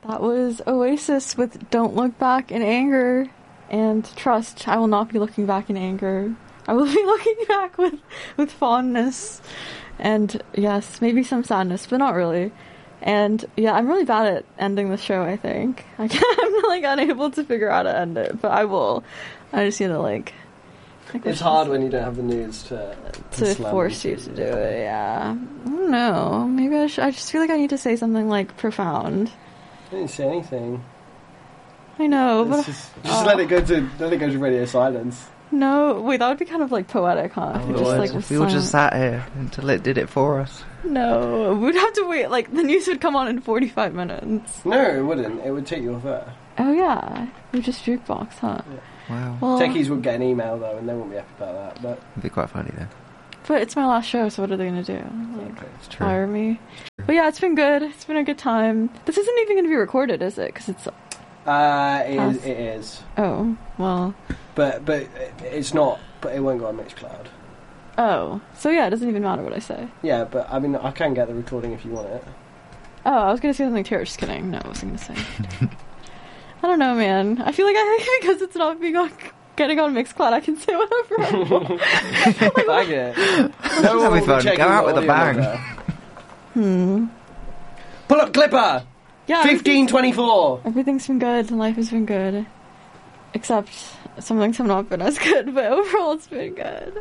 That was Oasis with Don't Look Back in Anger. And trust, I will not be looking back in anger. I will be looking back with fondness. And yes, maybe some sadness, but not really. And yeah, I'm really bad at ending the show, I think. I'm like unable to figure out how to end it, but I will. I just need to like... It's hard when you don't have the news to force you to do it, yeah. I don't know. Maybe I just feel like I need to say something like profound. I didn't say anything. I know, but just let it go to radio silence. No, wait, that would be kind of like poetic, huh? If we all just sat here until it did it for us. No, we'd have to wait. Like the news would come on in 45 minutes. No, it wouldn't. It would take you off air. Oh yeah, you just jukebox, huh? Yeah. Wow. Well, techies would get an email though, and they wouldn't be happy about that. But it'd be quite funny then. But it's my last show, so what are they gonna do? Like, okay, it's true. Fire me? But yeah, it's been good. It's been a good time. This isn't even gonna be recorded, is it? Because it's. It is. Oh well. But it's not. But it won't go on Mixcloud. Oh, so yeah, it doesn't even matter what I say. Yeah, but I mean, I can get the recording if you want it. Oh, I was gonna say something terrible. Just kidding. No, I wasn't gonna say. I don't know, man. I feel like because it's not getting on Mixcloud, I can say whatever I want. Like, it. No one will be fun. Go out with a bang. Pull up Clipper. Yeah. 1524. Everything's been good. Life has been good, except some things have not been as good. But overall, it's been good.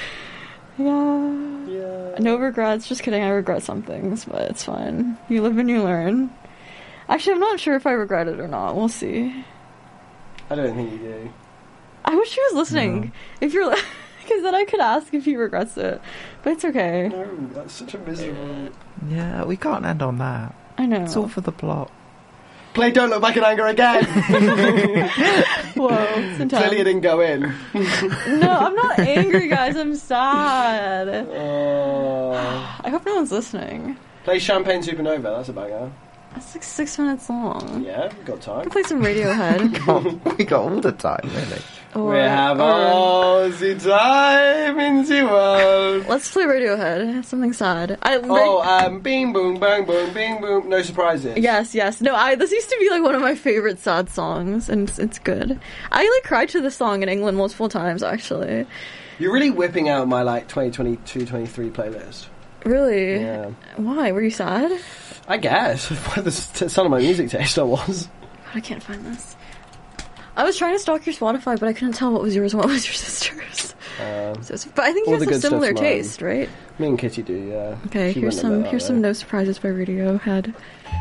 Yeah. No regrets. Just kidding. I regret some things, but it's fine. You live and you learn. Actually, I'm not sure if I regret it or not. We'll see. I don't think you do. I wish he was listening. No. If you're, because then I could ask if he regrets it. But it's okay. No, that's such a miserable. Yeah, we can't end on that. I know. It's all for the plot. Play Don't Look Back in Anger again. Whoa, it's intense. Clearly it didn't go in. No, I'm not angry, guys. I'm sad. I hope no one's listening. Play Champagne Supernova. That's a banger. That's like 6 minutes long. Yeah, we've got time. I can play some Radiohead. We got all the time, really. Or, we have all the time in the world. Let's play Radiohead. Something sad. Bing boom bang boom bing boom. No surprises. Yes. No, this used to be like one of my favorite sad songs, and it's good. I like cried to this song in England multiple times, actually. You're really whipping out my like 2022-23 playlist. Really? Yeah. Why? Were you sad? I guess. By the sound of my music taste, I was. God, I can't find this. I was trying to stalk your Spotify, but I couldn't tell what was yours and what was your sister's. But I think you have some similar taste, right? Me and Kitty do, yeah. Okay, here's some No Surprises by Radiohead.